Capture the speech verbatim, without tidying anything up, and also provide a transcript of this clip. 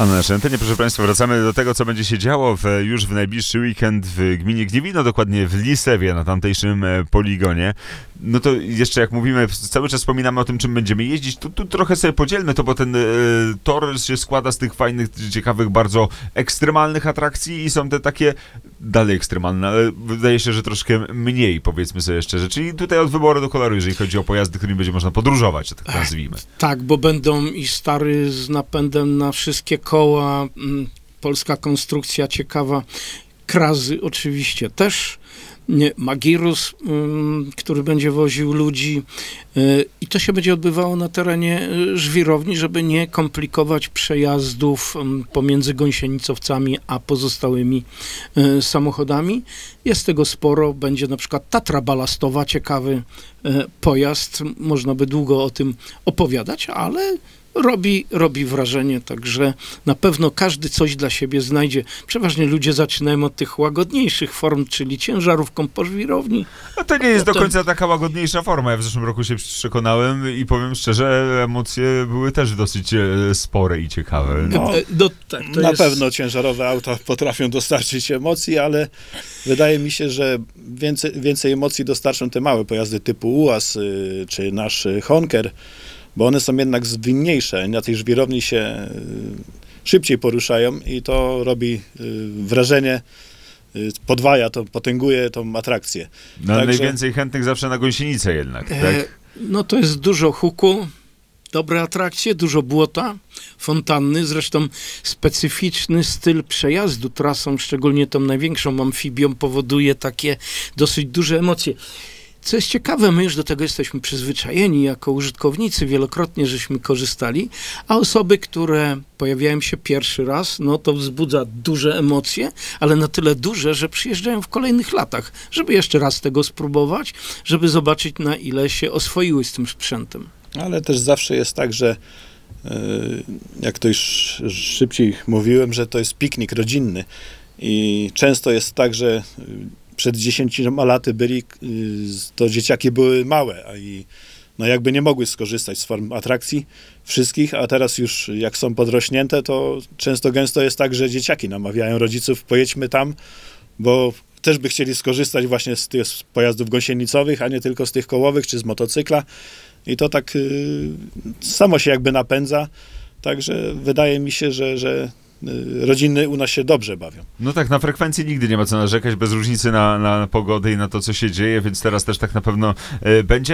A na naszej antenie, proszę Państwa, wracamy do tego, co będzie się działo w, już w najbliższy weekend w gminie Gniewino, dokładnie w Lisewie, na tamtejszym e, poligonie. No to jeszcze jak mówimy, cały czas wspominamy o tym, czym będziemy jeździć, to tu trochę sobie podzielmy to, bo ten e, tor się składa z tych fajnych, ciekawych, bardzo ekstremalnych atrakcji i są te takie dalej ekstremalne, ale wydaje się, że troszkę mniej, powiedzmy sobie szczerze. Czyli tutaj od wyboru do koloru, jeżeli chodzi o pojazdy, którymi będzie można podróżować, tak nazwijmy. Tak, bo będą i stary z napędem na wszystkie koła, m, polska konstrukcja ciekawa, krazy oczywiście też, nie, Magirus, m, który będzie woził ludzi y, i to się będzie odbywało na terenie y, żwirowni, żeby nie komplikować przejazdów m, pomiędzy Gąsienicowcami a pozostałymi y, samochodami. Jest tego sporo, będzie na przykład Tatra balastowa, ciekawy y, pojazd, można by długo o tym opowiadać, ale Robi, robi wrażenie, także na pewno każdy coś dla siebie znajdzie. Przeważnie ludzie zaczynają od tych łagodniejszych form, czyli ciężarówką po żwirowni. No to nie jest Potem... do końca taka łagodniejsza forma. Ja w zeszłym roku się przekonałem i powiem szczerze, emocje były też dosyć e, spore i ciekawe. No, no, tak, to na jest... pewno ciężarowe auta potrafią dostarczyć emocji, ale wydaje mi się, że więcej, więcej emocji dostarczą te małe pojazdy typu uaz y, czy nasz Honker, bo one są jednak zwinniejsze, na tej żwirowni się szybciej poruszają i to robi wrażenie, podwaja, to potęguje tą atrakcję. No Także... najwięcej chętnych zawsze na gąsienicę jednak, tak? E, no to jest dużo huku, dobre atrakcje, dużo błota, fontanny, zresztą specyficzny styl przejazdu trasą, szczególnie tą największą amfibią, powoduje takie dosyć duże emocje. Co jest ciekawe, my już do tego jesteśmy przyzwyczajeni jako użytkownicy, wielokrotnie żeśmy korzystali, a osoby, które pojawiają się pierwszy raz, no to wzbudza duże emocje, ale na tyle duże, że przyjeżdżają w kolejnych latach, żeby jeszcze raz tego spróbować, żeby zobaczyć, na ile się oswoiły z tym sprzętem. Ale też zawsze jest tak, że jak to już szybciej mówiłem, że to jest piknik rodzinny i często jest tak, że przed dziesięcioma laty byli, to dzieciaki były małe, a i no jakby nie mogły skorzystać z form atrakcji wszystkich, a teraz już jak są podrośnięte, to często gęsto jest tak, że dzieciaki namawiają rodziców, pojedźmy tam, bo też by chcieli skorzystać właśnie z tych pojazdów gąsienicowych, a nie tylko z tych kołowych czy z motocykla i to tak y, samo się jakby napędza, także wydaje mi się, że, że rodziny u nas się dobrze bawią. No tak, na frekwencji nigdy nie ma co narzekać, bez różnicy na, na pogodę i na to, co się dzieje, więc teraz też tak na pewno y, będzie.